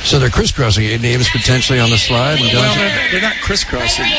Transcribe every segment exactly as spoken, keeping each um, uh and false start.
So they're crisscrossing eight names potentially on the slide. And well, they're, they're not crisscrossing.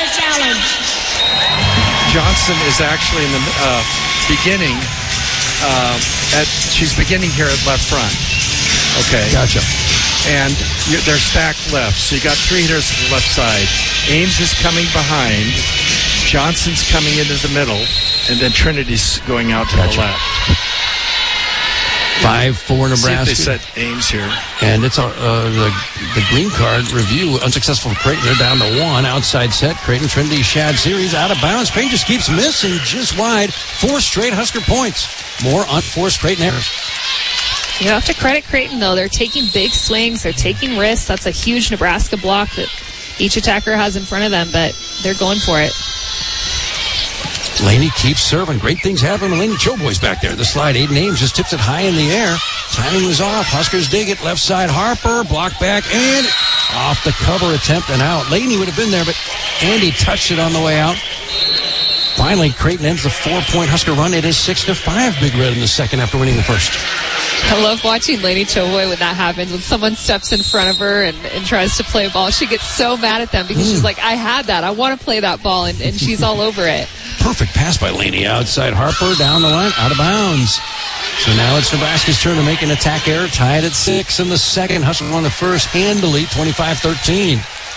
Johnson is actually in the uh, beginning. Uh, at she's beginning here at left front. Okay. Gotcha. And you're, they're stacked left. So you got three hitters to the left side. Ames is coming behind. Johnson's coming into the middle. And then Trinity's going out to gotcha. the left. five four Nebraska. See if they set Ames here. And it's uh, the, the green card review. Unsuccessful for Creighton. They're down to one. Outside set. Creighton, Trinity, Shad series. Out of bounds. Payne just keeps missing just wide. Four straight Husker points. More unforced Creighton errors. You have to credit Creighton, though. They're taking big swings. They're taking risks. That's a huge Nebraska block that each attacker has in front of them, but they're going for it. Laney keeps serving. Great things happen when Laney Choboy's back there. The slide, Aiden Ames just tips it high in the air. Timing was off. Huskers dig it. Left side, Harper. Block back and off the cover attempt and out. Laney would have been there, but Andy touched it on the way out. Finally, Creighton ends the four-point Husker run. It is six to five Big Red in the second after winning the first. I love watching Laney Choboy when that happens. When someone steps in front of her and, and tries to play a ball, she gets so mad at them because mm. she's like, I had that. I want to play that ball, and, and she's all over it. Perfect pass by Laney. Outside Harper, down the line, out of bounds. So now it's Nebraska's turn to make an attack error. Tied at six in the second. Husker won the first handily, twenty-five thirteen.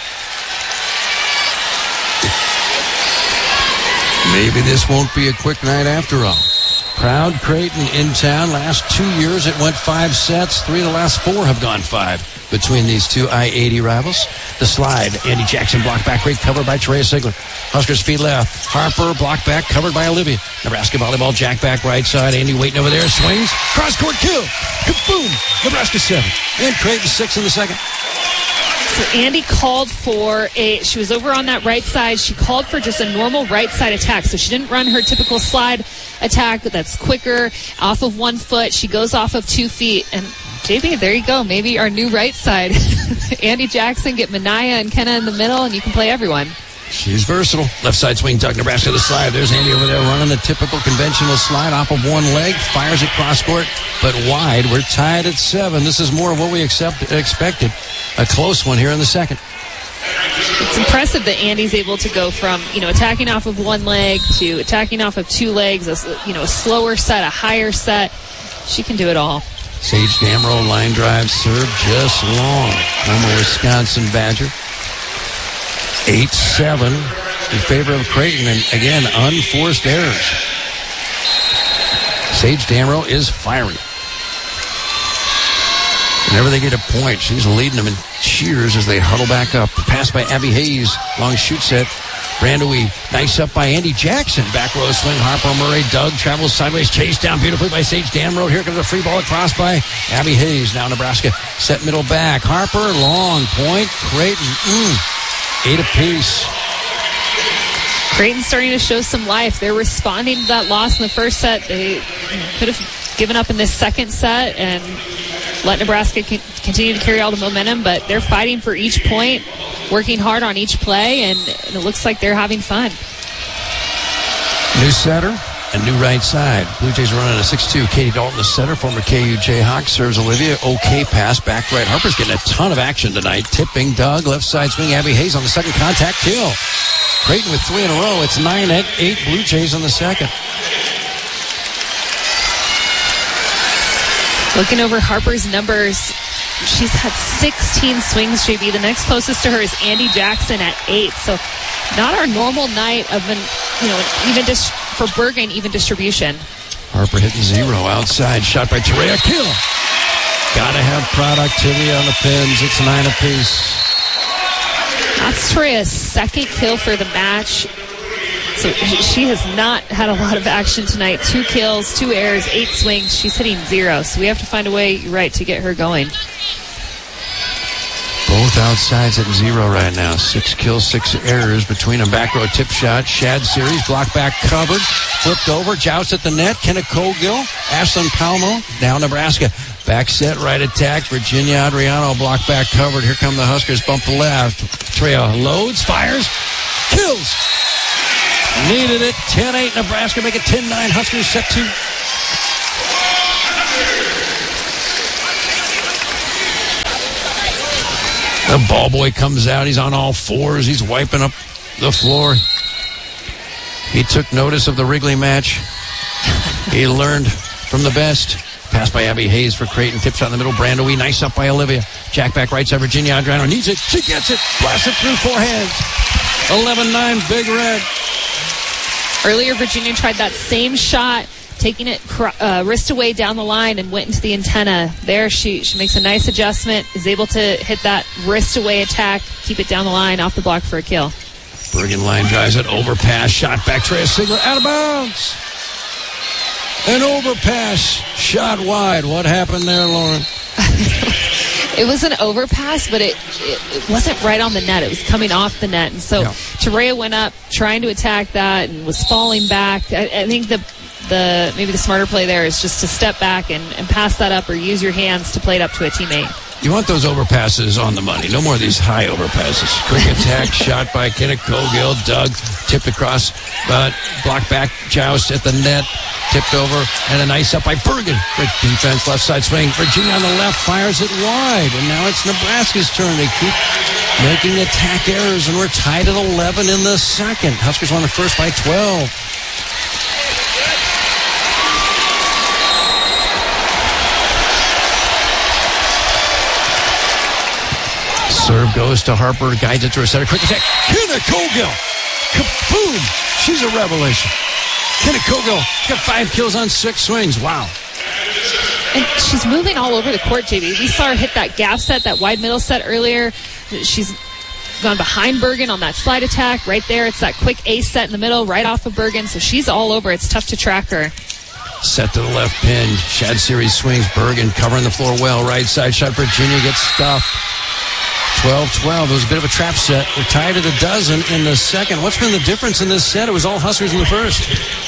Maybe this won't be a quick night after all. Proud Creighton in town. Last two years it went five sets. Three of the last four have gone five between these two I eighty rivals. The slide. Andy Jackson blocked back. Great cover by Terea Sigler. Huskers feet left. Harper blocked back. Covered by Olivia. Nebraska volleyball jack back right side. Andy waiting over there. Swings. Cross court kill. Kaboom. Nebraska seven. And Creighton six in the second. So Andy called for a, she was over on that right side. She called for just a normal right side attack. So she didn't run her typical slide attack that's quicker off of one foot. She goes off of two feet. And J B, there you go. Maybe our new right side. Andy Jackson, get Manaya and Kenna in the middle, and you can play everyone. She's versatile. Left side swing, Doug Nebraska to the slide. There's Andy over there running the typical conventional slide off of one leg. Fires it cross court, but wide. We're tied at seven. This is more of what we accept, expected. A close one here in the second. It's impressive that Andy's able to go from, you know, attacking off of one leg to attacking off of two legs, a, you know, a slower set, a higher set. She can do it all. Sage Damrow line drive serve just long. Former Wisconsin Badger. eight seven in favor of Creighton, and again, unforced errors. Sage Damrow is firing. Whenever they get a point, she's leading them in cheers as they huddle back up. Pass by Abby Hayes. Long shoot set. Brandowie. Nice up by Andy Jackson. Back row swing. Harper Murray. Doug travels sideways. Chased down beautifully by Sage Damrow. Here comes a free ball across by Abby Hayes. Now Nebraska set middle back. Harper. Long point. Creighton. Mm. Eight apiece. Creighton's starting to show some life. They're responding to that loss in the first set. They could have given up in this second set and let Nebraska continue to carry all the momentum, but they're fighting for each point, working hard on each play, and it looks like they're having fun. New setter and new right side. Blue Jays are running a six two. Katie Dalton, the setter, former K U Jayhawk, serves Olivia. Okay pass, back right. Harper's getting a ton of action tonight. Tipping Doug, left side swing. Abby Hayes on the second contact kill. Creighton with three in a row. It's nine at eight Blue Jays on the second. Looking over Harper's numbers, she's had sixteen swings, J B. The next closest to her is Andy Jackson at eight. So not our normal night of an, you know, an even dis- for Bergen, even distribution. Harper hitting zero outside. Shot by Terea. Kill. Gotta have productivity on the pins. It's nine apiece. That's Terea's second kill for the match. So she has not had a lot of action tonight. Two kills, two errors, eight swings. She's hitting zero. So we have to find a way, right, to get her going. Both outsides at zero right now. Six kills, six errors between them. Back row tip shot. Shad series. Block back covered. Flipped over. Joust at the net. Kenna Cogill. Ashlyn Palmo. Down Nebraska. Back set. Right attack. Virginia Adriano. Block back covered. Here come the Huskers. Bump left. Terea loads. Fires. Kills. Needed it. ten eight Nebraska. Make it ten nine. Huskers set two. The ball boy comes out. He's on all fours. He's wiping up the floor. He took notice of the Wrigley match. He learned from the best. Pass by Abby Hayes for Creighton. Tip shot in the middle. Brandoe. Nice up by Olivia. Jack back right side. Virginia Andrano needs it. She gets it. Blast it through four hands. eleven nine Big Red. Earlier, Virginia tried that same shot, taking it uh, wrist away down the line and went into the antenna. There she, she makes a nice adjustment, is able to hit that wrist away attack, keep it down the line, off the block for a kill. Bergen line drives it, overpass, shot back, Trea Sigler, out of bounds. An overpass, shot wide. What happened there, Lauren? It was an overpass, but it, it it wasn't right on the net. It was coming off the net. And so yeah. Tarea went up trying to attack that and was falling back. I, I think the the maybe the smarter play there is just to step back and, and pass that up or use your hands to play it up to a teammate. You want those overpasses on the money. No more of these high overpasses. Quick attack, shot by Kenna Cogill. Doug tipped across, but blocked back, joust at the net, tipped over, and a nice up by Bergen. Great defense, left side swing. Virginia on the left fires it wide, and now it's Nebraska's turn. They keep making attack errors, and we're tied at eleven in the second. Huskers won the first by twelve. Serve goes to Harper, guides it to her center. Quick attack. Kenna Cogill. Kaboom. She's a revelation. Kenna Cogill got five kills on six swings. Wow. And she's moving all over the court, J B. We saw her hit that gap set, that wide middle set earlier. She's gone behind Bergen on that slide attack. Right there, it's that quick ace set in the middle, right off of Bergen. So she's all over. It's tough to track her. Set to the left pin. Shad Series swings. Bergen covering the floor well. Right side shot. Virginia gets stuffed. twelve twelve. It was a bit of a trap set. We're tied at a dozen in the second. What's been the difference in this set? It was all Huskers in the first.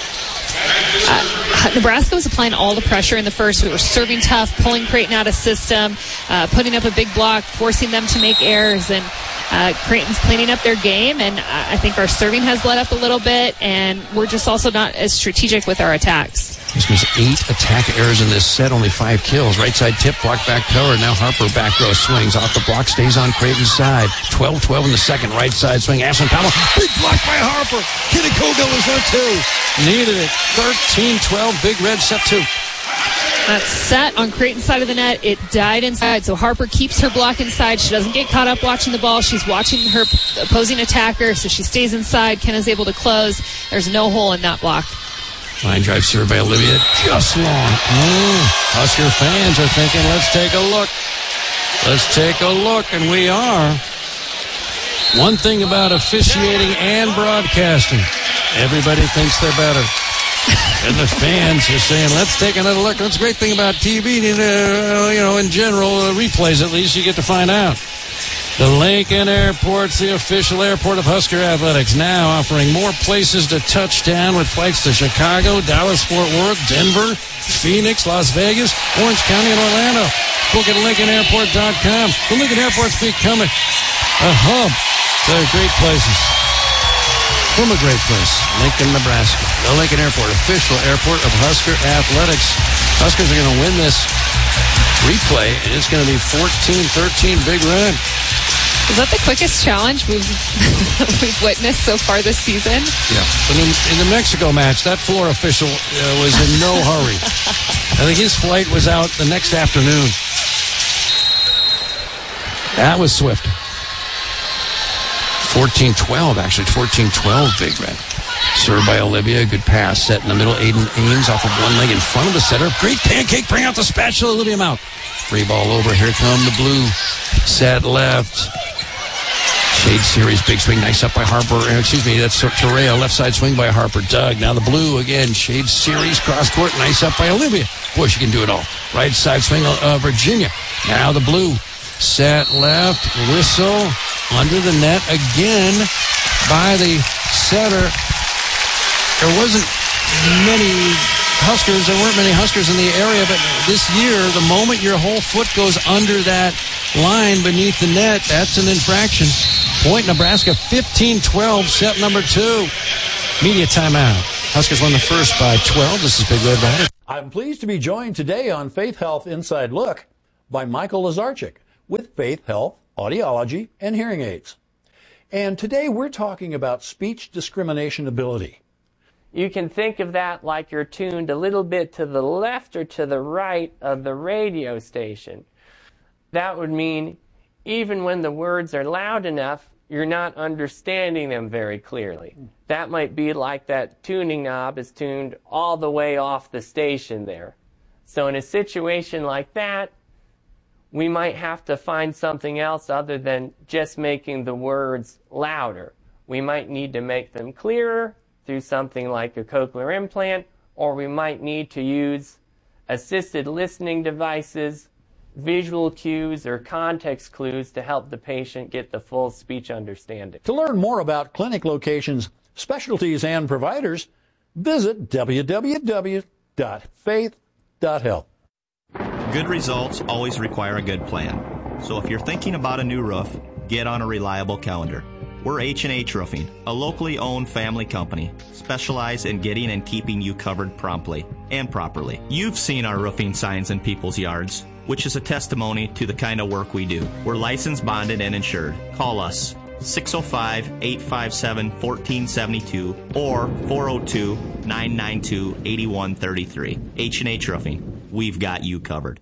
Uh, Nebraska was applying all the pressure in the first. We were serving tough, pulling Creighton out of system, uh, putting up a big block, forcing them to make errors. And uh, Creighton's cleaning up their game. And I think our serving has let up a little bit. And we're just also not as strategic with our attacks. Huskers eight attack errors in this set, only five kills. Right side tip, block back cover. Now Harper back row swings off the block, stays on Creighton's side. twelve twelve in the second, right side swing. Ashlyn Powell, big block by Harper. Kenna Cogill is there too. Needed it. thirteen twelve, Big Red set two. That set on Creighton's side of the net, it died inside. So Harper keeps her block inside. She doesn't get caught up watching the ball. She's watching her opposing attacker, so she stays inside. Kenna's able to close. There's no hole in that block. Line drive served by Olivia, just long. Mm. Husker fans are thinking, let's take a look. Let's take a look, and we are. One thing about officiating and broadcasting, everybody thinks they're better. And the fans are saying, let's take another look. That's a great thing about T V, uh, you know, in general, uh, replays at least, you get to find out. The Lincoln Airport's the official airport of Husker Athletics, now offering more places to touch down with flights to Chicago, Dallas, Fort Worth, Denver, Phoenix, Las Vegas, Orange County, and Orlando. Book at Lincoln Airport dot com. The Lincoln Airport's becoming a hub to great places. From a great place, Lincoln, Nebraska. The Lincoln Airport, official airport of Husker Athletics. Huskers are going to win this replay, and it's going to be fourteen thirteen Big Red. Is that the quickest challenge we've we've witnessed so far this season? Yeah. But in, in the Mexico match, that floor official uh, was in no hurry. I think his flight was out the next afternoon. That was swift. fourteen twelve, actually. fourteen twelve, Big Red. Served by Olivia. Good pass. Set in the middle. Aiden Ames off of one leg in front of the setter. Great pancake. Bring out the spatula. Olivia out. Free ball over. Here come the blue. Set left. Shade Series, big swing, nice up by Harper. Excuse me, that's Torrea, left side swing by Harper. Doug, now the blue again. Shade Series, cross court, nice up by Olivia. Boy, she can do it all. Right side swing, uh, Virginia. Now the blue. Set left, whistle, under the net again by the setter. There wasn't many Huskers, there weren't many Huskers in the area, but this year, the moment your whole foot goes under that line beneath the net, that's an infraction. Point Nebraska, fifteen twelve, set number two. Media timeout. Huskers won the first by twelve. This is Big Red Rider. I'm pleased to be joined today on Faith Health Inside Look by Michael Lazarchik with Faith Health audiology, and hearing aids. And today we're talking about speech discrimination ability. You can think of that like you're tuned a little bit to the left or to the right of the radio station. That would mean even when the words are loud enough, you're not understanding them very clearly. That might be like that tuning knob is tuned all the way off the station there. So in a situation like that, we might have to find something else other than just making the words louder. We might need to make them clearer through something like a cochlear implant, or we might need to use assisted listening devices, visual cues, or context clues to help the patient get the full speech understanding. To learn more about clinic locations, specialties, and providers, visit w w w dot faith dot health. Good results always require a good plan. So if you're thinking about a new roof, get on a reliable calendar. We're H and H Roofing, a locally owned family company, specialized in getting and keeping you covered promptly and properly. You've seen our roofing signs in people's yards, which is a testimony to the kind of work we do. We're licensed, bonded, and insured. Call us six oh five, eight five seven, one four seven two or four oh two, nine nine two, eight one three three. H and H Roofing. We've got you covered.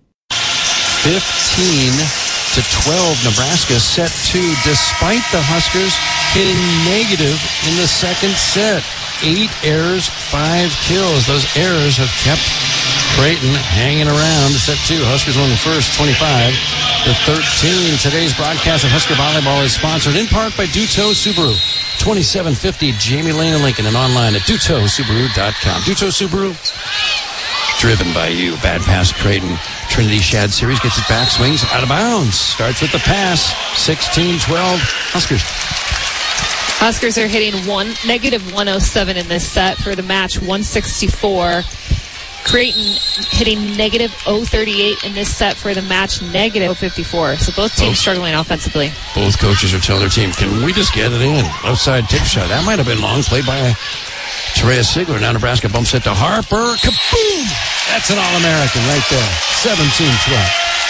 fifteen to twelve, Nebraska set two, despite the Huskers hitting negative in the second set. Eight errors, five kills. Those errors have kept Creighton hanging around. Set two, Huskers won the first, twenty-five to thirteen. Today's broadcast of Husker Volleyball is sponsored in part by Duto Subaru. twenty-seven fifty Jamie Lane in Lincoln, and online at duto subaru dot com. Duto Subaru, driven by you. Bad pass, Creighton. Trinity Shad Series gets its back swings out of bounds. Starts with the pass. sixteen twelve. Huskers. Huskers are hitting one negative one oh seven in this set for the match, one sixty-four. Creighton hitting negative oh thirty-eight in this set for the match, negative oh fifty-four. So both teams both, struggling offensively. Both coaches are telling their team, can we just get it in? Outside tip shot. That might have been long. Played by Terea Sigler. Now Nebraska bumps it to Harper. Kaboom! That's an All-American right there. seventeen twelve.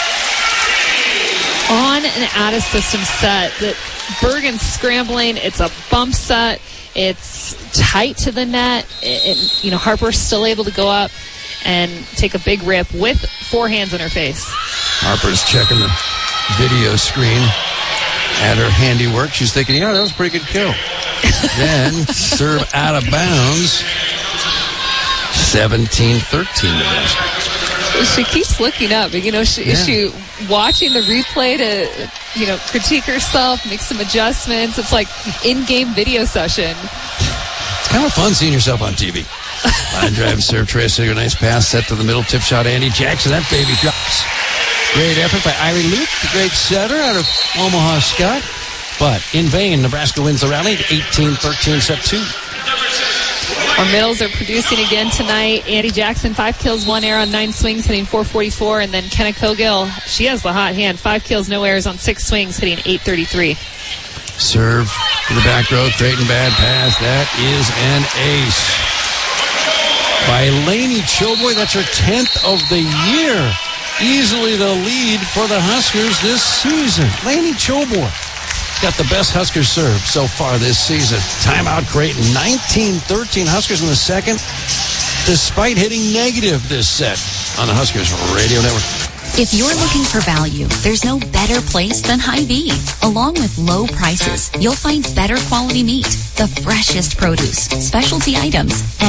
On and out of system set. That Bergen's scrambling. It's a bump set. It's tight to the net. It, it, you know, Harper's still able to go up and take a big rip with four hands in her face. Harper's checking the video screen at her handiwork. She's thinking, you know, that was a pretty good kill. Then serve out of bounds. seventeen thirteen Nebraska. She keeps looking up. You know, she, yeah. is she watching the replay to, you know, critique herself, make some adjustments? It's like in-game video session. It's kind of fun seeing yourself on T V. Line drive, serve, Terea Sigler, nice pass, set to the middle, tip shot, Andy Jackson. That baby drops. Great effort by Irie Luke, the great setter out of Omaha Scott. But in vain, Nebraska wins the rally, eighteen thirteen, set two. Our middles are producing again tonight. Andy Jackson, five kills, one error on nine swings, hitting four forty-four. And then Kenna Cogill, she has the hot hand. Five kills, no errors on six swings, hitting eight thirty-three. Serve to the back row. Creighton bad pass. That is an ace by Lainey Choboy. That's her tenth of the year. Easily the lead for the Huskers this season. Lainey Choboy got the best Huskers serve so far this season. Timeout Creighton, nineteen thirteen. Huskers in the second, despite hitting negative this set on the Huskers Radio Network. If you're looking for value, there's no better place than Hy-Vee. Along with low prices, you'll find better quality meat, the freshest produce, specialty items, and